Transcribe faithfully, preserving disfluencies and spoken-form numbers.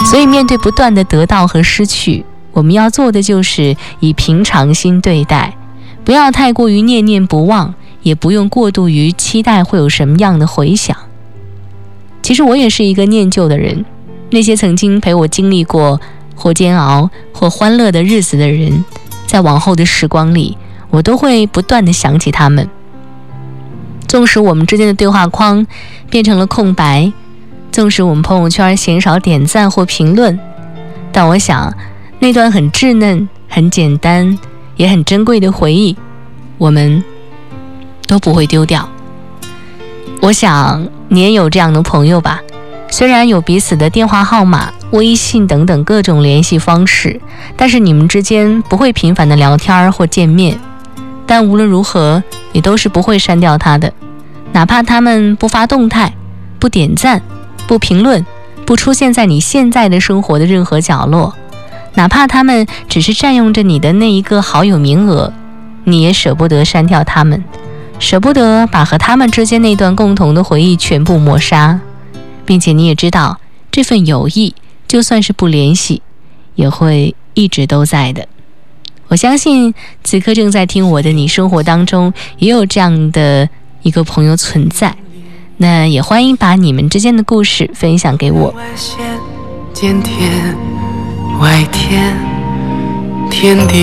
所以面对不断的得到和失去，我们要做的就是以平常心对待，不要太过于念念不忘，也不用过度于期待会有什么样的回响。其实我也是一个念旧的人，那些曾经陪我经历过或煎熬或欢乐的日子的人，在往后的时光里，我都会不断地想起他们。纵使我们之间的对话框变成了空白，纵使我们朋友圈鲜少点赞或评论，但我想那段很稚嫩、很简单也很珍贵的回忆，我们都不会丢掉。我想你也有这样的朋友吧，虽然有彼此的电话号码、微信等等各种联系方式，但是你们之间不会频繁的聊天或见面，但无论如何你都是不会删掉他的，哪怕他们不发动态、不点赞、不评论、不出现在你现在的生活的任何角落，哪怕他们只是占用着你的那一个好友名额，你也舍不得删掉他们，舍不得把和他们之间那段共同的回忆全部抹杀，并且你也知道这份友谊就算是不联系也会一直都在的。我相信此刻正在听我的你，生活当中也有这样的一个朋友存在，那也欢迎把你们之间的故事分享给我。 外线见天外天天地